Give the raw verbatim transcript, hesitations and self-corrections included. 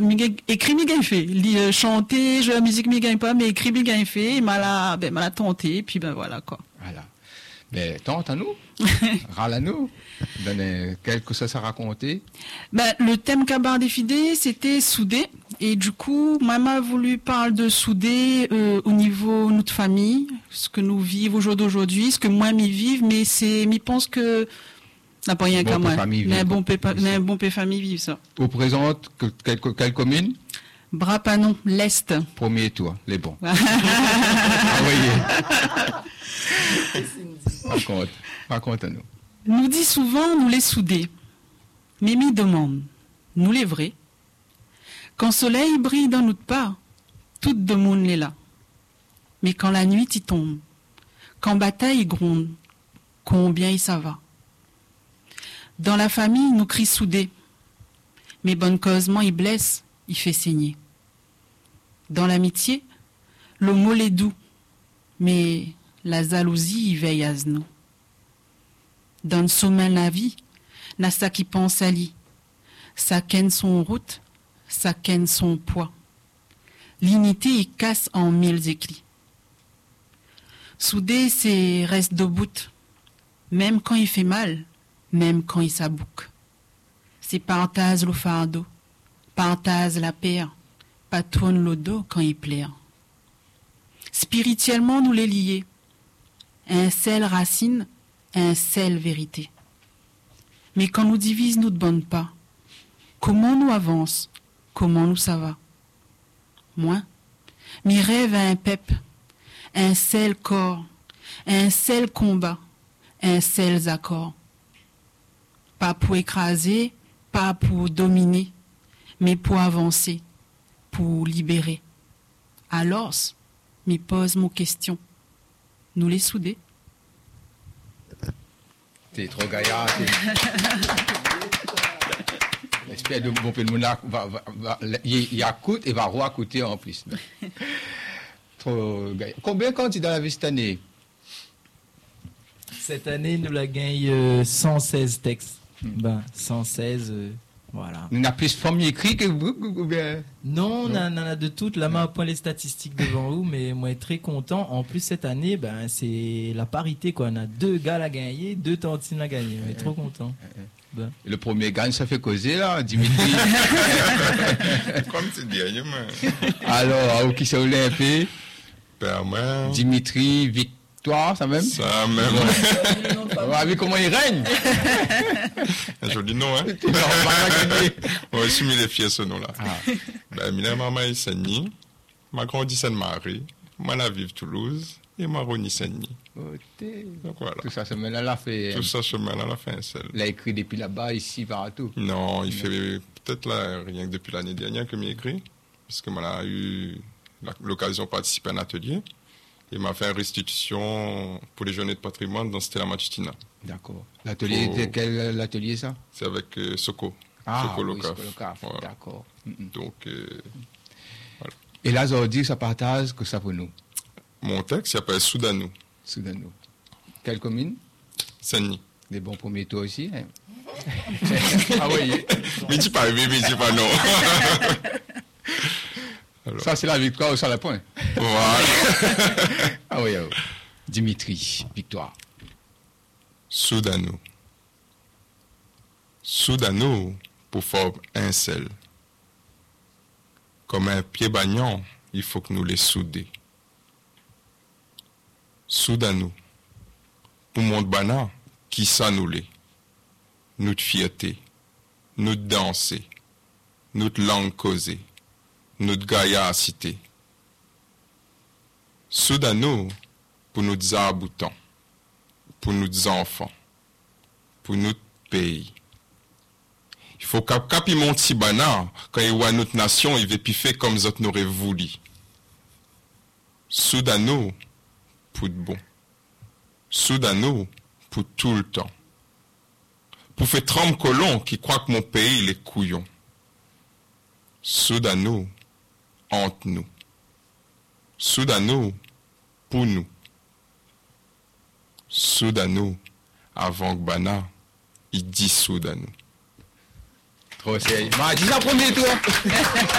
écrit mi gagne fait, Li, chanter, jouer la musique mi gagne pas, mais écrit mi gagne fait, m'a la, ben m'a la tenté, puis ben voilà quoi. Voilà. Ben tente à nous, râle à nous, donne quelque chose à raconter. Ben le thème Cabaret des Fidés, c'était soudé, et du coup, maman a voulu parler de soudé euh, au niveau de notre famille, ce que nous vivons au jour d'aujourd'hui, ce que moi m'y vive, mais c'est, m'y pense que n'a pas rien Bon qu'à peu moi. famille Mais un vive, bon quoi. peu, mais un bon peu famille vive ça. Vous présente que- quelle, quelle commune? Brapanon, l'Est. Premier tour, les bons. Envoyez. Raconte, raconte à nous. Nous dit souvent, nous les soudés. Mimi demande, nous les vrais. Quand soleil brille dans notre part, tout le monde est là. Mais quand la nuit y tombe, quand bataille gronde, combien il ça va. Dans la famille, nous crie soudés. Mais bonne causement il blesse, il fait saigner. Dans l'amitié, le mot est doux, mais la jalousie y veille à nous. Dans le sommeil la vie, n'a ça qui pense à lui. Ça ken son route, ça ken son poids. L'unité y casse en mille éclats. Soudé, c'est reste debout, même quand il fait mal, même quand il s'abouque. C'est partage le fardeau, partage la paire, patronne le dos quand il plaire. Spirituellement, nous les lier. Un seul racine, un seul vérité. Mais quand nous divise, nous ne bonne pas. Comment nous avance, comment nous ça va. Moi, mes rêves à un pep, un seul corps, un seul combat, un seul accord. Pas pour écraser, pas pour dominer, mais pour avancer, pour libérer. Alors, me pose mon question. Nous les souder? T'es trop gaillard. J'espère que bon peu de monde va, va, va, il y a coûte et va re-coûter en plus. Trop gaillard. Combien de candidats la vie cette année? Cette année, nous la gagne euh, cent seize textes. Hmm. Ben, cent seize, euh, voilà. On a plus de femmes écrites que vous ou bien? Non, on en a de toutes. Là, on point les statistiques devant vous, mais moi, je suis très content. En plus, cette année, ben, c'est la parité, quoi. On a deux gars à gagner, deux tantines à gagner. On est trop content. Ben. Le premier gagne, ça fait causer, là, Dimitri. Comme tu dis, alors, qui c'est Olympé? Ben, moi. Dimitri, Victoire, ça même? Ça même. On va voir comment il règne. Un joli nom, hein? On va soumettre les fiers ce nom-là. Ah. Ben, Mila Maman est Saint-Denis. Ma grandi Sainte-Marie. Moi, la vive Toulouse. Et moi, Roni Saint-Denis. Donc voilà. Tout ça, ce chemin-là l'a fait. Tout ça, ce chemin-là l'a fait un seul. Il a écrit depuis là-bas, ici, partout. Non, il non. fait peut-être là, rien que depuis l'année dernière que j'ai écrit. Parce que moi, a eu l'occasion de participer à un atelier. Il m'a fait une restitution pour les journées de patrimoine dans Stella Matutina. D'accord. L'atelier, pour... était quel atelier ça? C'est avec euh, Soko. Ah, Soko oui, Locaf. Soko Locaf. Voilà. D'accord. Donc, euh, voilà. Et là, ça veut dire que ça partage que ça pour nous? Mon texte s'appelle Soudanou. Soudanou. Quelle commune? Saint-Denis. Des bons premiers tours aussi. Hein? Ah oui. Mais tu parles, mais tu parles non. Alors. Ça, c'est la victoire ou ça la point? Voilà. Ah oui, oh. Dimitri, victoire. Soudanou. Soudanou pour faire un seul. Comme un pied bagnon, il faut que nous les souder. Soudanou. Pour mon bana, qui ça nous les? Notre fierté, notre danser, notre langue causée. Notre gaillarcité. Soudanou pour nos aboutants, pour nos enfants, pour notre pays. Il faut qu'à capi mon tibana, quand il voit notre nation, il veut piffer comme nous n'aurait voulu. Soudanou pour de bon. Soudanou pour tout le temps. Pour faire tremble colon qui croit que mon pays il est couillon. Soudanou entre nous. Soudanou pour nous. Soudanou avant que Bana, il dit Soudanou. Trop sérieux. Dis ça premier tour.